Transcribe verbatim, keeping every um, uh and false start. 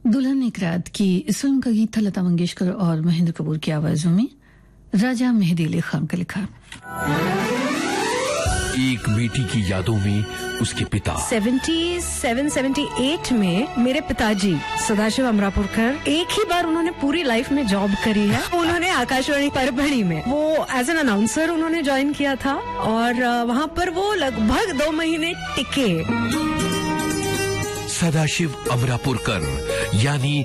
दुल्हन एक रात की इस फिल्म का गीत था लता मंगेशकर और महेंद्र कपूर की आवाजों में, राजा मेहदी अली खान का लिखा। एक बेटी की यादों में उसके पिता सतहत्तर अठहत्तर में मेरे पिताजी सदाशिव अमरापुरकर एक ही बार उन्होंने पूरी लाइफ में जॉब करी है। उन्होंने आकाशवाणी परभणी में वो एज एन अनाउंसर उन्होंने ज्वाइन किया था और वहाँ पर वो लगभग दो महीने टिके। सदाशिव अमरापुरकर यानी